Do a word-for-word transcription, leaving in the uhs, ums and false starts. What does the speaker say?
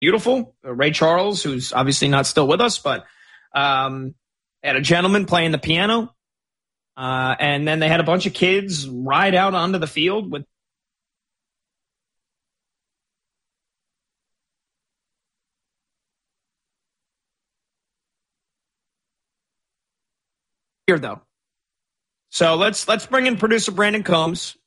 beautiful. Ray Charles, who's obviously not still with us, but um, had a gentleman playing the piano. Uh, and then they had a bunch of kids ride out onto the field with here though. So let's let's bring in producer Brandon Combs.